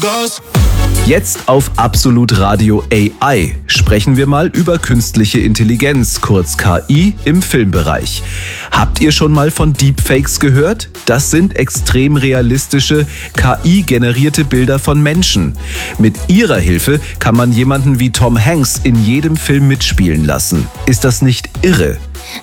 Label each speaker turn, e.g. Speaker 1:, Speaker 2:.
Speaker 1: goes.
Speaker 2: Jetzt auf Absolut Radio AI sprechen wir mal über künstliche Intelligenz, kurz KI, im Filmbereich. Habt ihr schon mal von Deepfakes gehört? Das sind extrem realistische, KI-generierte Bilder von Menschen. Mit ihrer Hilfe kann man jemanden wie Tom Hanks in jedem Film mitspielen lassen. Ist das nicht irre?